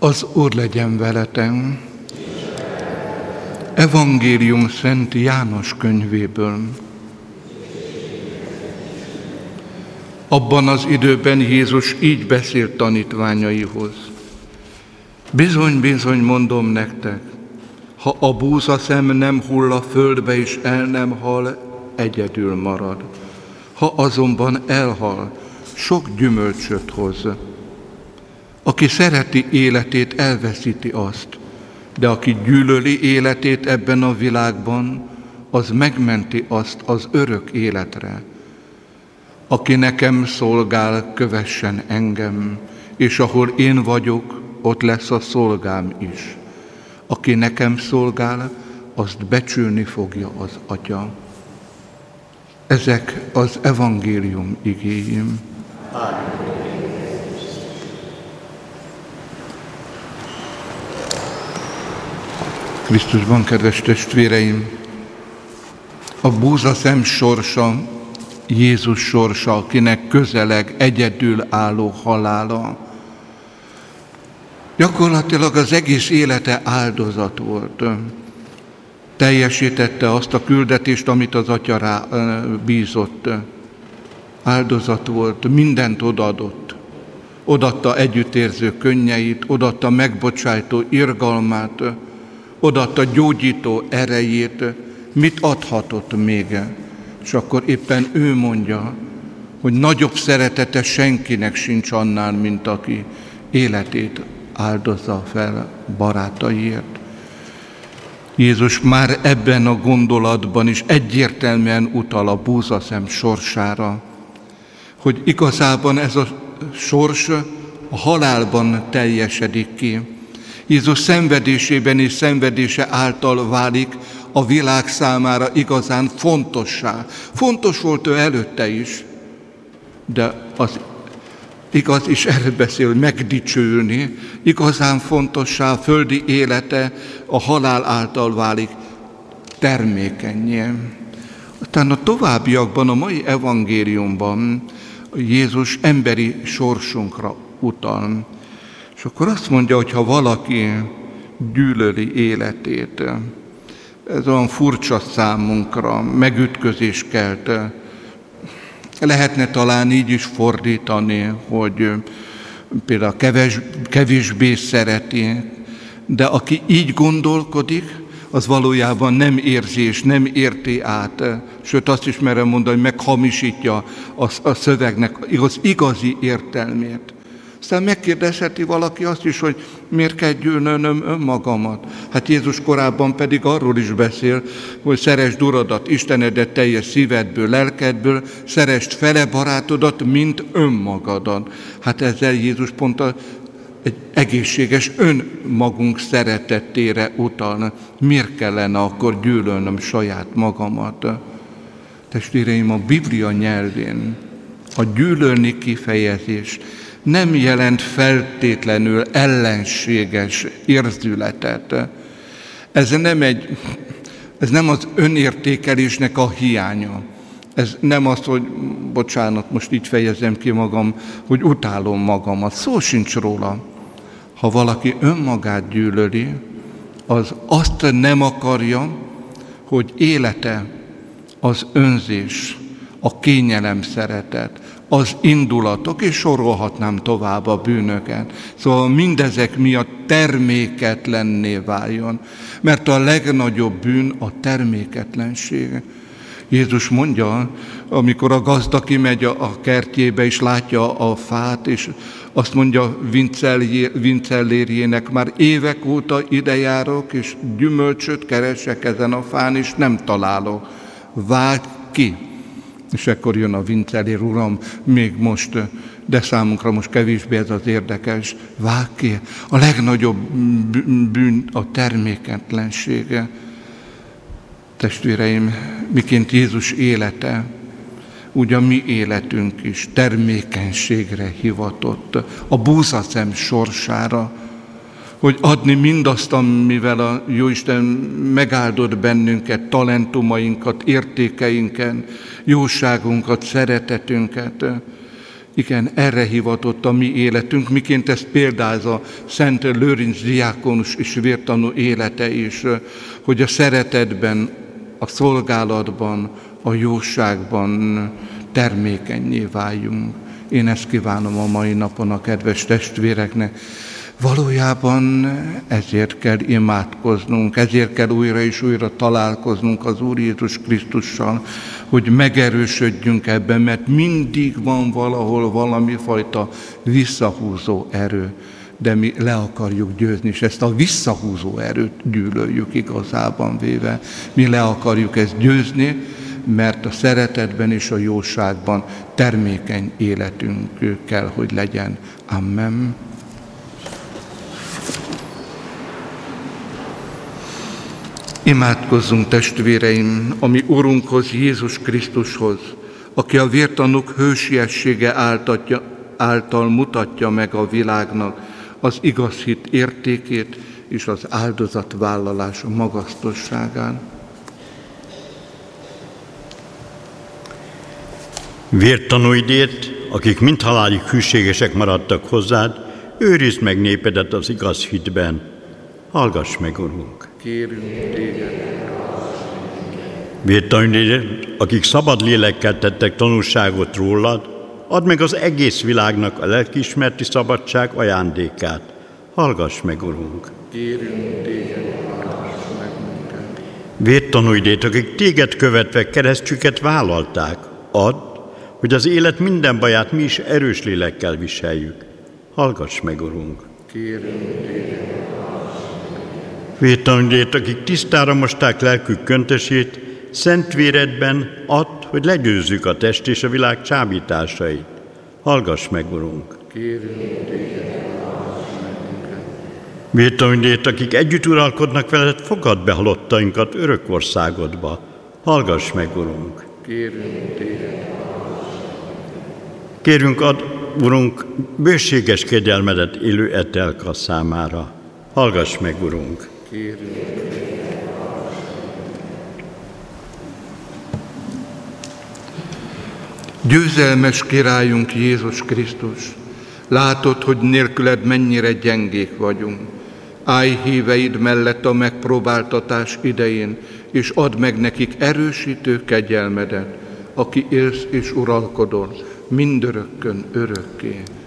Az Úr legyen veletek. Evangélium Szent János könyvéből. Abban az időben Jézus így beszélt tanítványaihoz. Bizony, bizony, mondom nektek, ha a búzaszem nem hull a földbe és el nem hal, egyedül marad. Ha azonban elhal, sok gyümölcsöt hoz. Aki szereti életét, elveszíti azt, de aki gyűlöli életét ebben a világban, az megmenti azt az örök életre. Aki nekem szolgál, kövessen engem, és ahol én vagyok, ott lesz a szolgám is. Aki nekem szolgál, azt becsülni fogja az Atya. Ezek az evangélium igéim. Krisztusban, kedves testvéreim, a búzaszem sorsa, Jézus sorsa, akinek közeleg egyedül álló halála. Gyakorlatilag az egész élete áldozat volt. Teljesítette azt a küldetést, amit az Atya rá bízott. Áldozat volt, mindent odaadott. Odaadta együttérző könnyeit, odaadta megbocsájtó irgalmát, odaadta gyógyító erejét, mit adhatott még? És akkor éppen ő mondja, hogy nagyobb szeretete senkinek sincs annál, mint aki életét áldozza fel barátaiért. Jézus már ebben a gondolatban is egyértelműen utal a búzaszem sorsára, hogy igazában ez a sors a halálban teljesedik ki. Jézus szenvedésében és szenvedése által válik a világ számára igazán fontossá. Fontos volt ő előtte is, de az igaz is erről beszél, hogy megdicsülni, igazán fontossá földi élete a halál által válik termékennyé. Aztán a továbbiakban, a mai evangéliumban Jézus emberi sorsunkra utal. És akkor azt mondja, hogy ha valaki gyűlöli életét, ez olyan furcsa számunkra, megütközés kelt. Lehetne talán így is fordítani, hogy például kevésbé szereti, de aki így gondolkodik, az valójában nem érzi és nem érti át. Sőt, azt is merem mondani, hogy meghamisítja a szövegnek az igazi értelmét. Aztán megkérdezheti valaki azt is, hogy miért kell gyűlölnöm önmagamat. Hát Jézus korábban pedig arról is beszél, hogy szeresd Uradat, Istenedet teljes szívedből, lelkedből, szeresd fele barátodat, mint önmagadat. Hát ezzel Jézus pont egy egészséges önmagunk szeretetére utalna. Miért kellene akkor gyűlölnöm saját magamat? Testvéreim, a Biblia nyelvén a gyűlölni kifejezés nem jelent feltétlenül ellenséges érzületet. Ez nem az önértékelésnek a hiánya. Ez nem az, hogy, bocsánat, most így fejezem ki magam, hogy utálom magamat. Szó sincs róla. Ha valaki önmagát gyűlöli, az azt nem akarja, hogy élete az önzés, a kényelem szeretet, az indulatok, és sorolhatnám tovább a bűnöket. Szóval mindezek miatt terméketlenné váljon, mert a legnagyobb bűn a terméketlenség. Jézus mondja, amikor a gazda kimegy a kertjébe, és látja a fát, és azt mondja vincellérjének, már évek óta ide járok, és gyümölcsöt keresek ezen a fán, és nem találok. Vágd ki! És ekkor jön a vincellér, Uram, még most, de számunkra most kevésbé ez az érdekes. Vágd ki! A legnagyobb bűn a terméketlensége. Testvéreim, miként Jézus élete, úgy a mi életünk is termékenységre hivatott, a búzaszem sorsára, hogy adni mindazt, amivel a Jóisten megáldott bennünket, talentumainkat, értékeinken, jóságunkat, szeretetünket. Igen, erre hivatott a mi életünk, miként ezt példázza Szent Lőrinc diákonus és vértanú élete is, hogy a szeretetben, a szolgálatban, a jóságban termékennyé váljunk. Én ezt kívánom a mai napon a kedves testvéreknek. Valójában ezért kell imádkoznunk, ezért kell újra és újra találkoznunk az Úr Jézus Krisztussal, hogy megerősödjünk ebben, mert mindig van valahol valami fajta visszahúzó erő, de mi le akarjuk győzni, és ezt a visszahúzó erőt gyűlöljük igazában véve. Mi le akarjuk ezt győzni, mert a szeretetben és a jóságban termékeny életünk kell, hogy legyen. Amen. Imádkozzunk, testvéreim, a mi Urunkhoz, Jézus Krisztushoz, aki a vértanúk hősiessége által mutatja meg a világnak az igaz hit értékét és az áldozatvállalás magasztosságán. Vértanúidért, akik mindhalálig hűségesek maradtak hozzád, őrizd meg népedet az igaz hitben. Hallgass meg, Urunk! Kérünk téged. Vértanúidért, akik szabad lélekkel tettek tanúságot rólad, add meg az egész világnak a lelkiismereti szabadság ajándékát. Hallgass meg, Urunk! Kérünk téged, hallgass meg minket. Vértanúidért, akik téged követve keresztjüket vállalták, add, hogy az élet minden baját mi is erős lélekkel viseljük. Hallgass meg, Urunk! Kérünk téged. Vértanúidért, akik tisztára mosták lelkük köntesét, szent véredben add, hogy legyőzzük a test és a világ csábításait. Hallgass meg, Urunk! Kérünk téged. Vértanúidért, akik együtt uralkodnak veled, fogadd be halottainkat örök országodba. Hallgass meg, Urunk! Kérünk téged. Kérünk, add, Urunk, bőséges kegyelmedet élő Etelka számára. Hallgass meg, Urunk! Kérünk. Győzelmes királyunk Jézus Krisztus, látod, hogy nélküled mennyire gyengék vagyunk. Állj híveid mellett a megpróbáltatás idején, és add meg nekik erősítő kegyelmedet, aki élsz és uralkodol mindörökkön örökké.